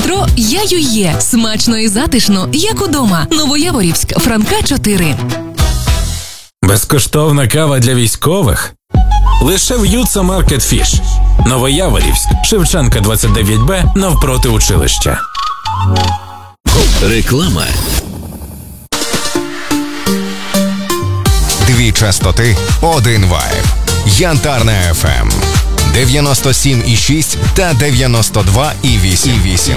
метро «Я-ю-є». Смачно і затишно, як удома. Новояворівськ, Франка 4. Безкоштовна кава для військових? Лише в Юца Маркет Фіш. Новояворівськ, Шевченка 29Б, навпроти училища. Реклама. Дві частоти, один вайб. Янтарна FM 97,6 та 92,8.